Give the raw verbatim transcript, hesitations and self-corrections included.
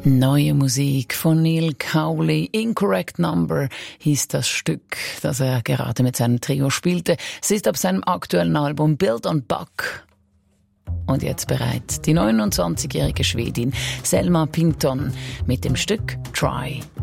Neue Musik von Neil Cowley, Incorrect Number hieß das Stück, das er gerade mit seinem Trio spielte. Es ist auf seinem aktuellen Album Build on Buck. Und jetzt bereit die neunundzwanzigjährige Schwedin Selma Pinkton mit dem Stück Try.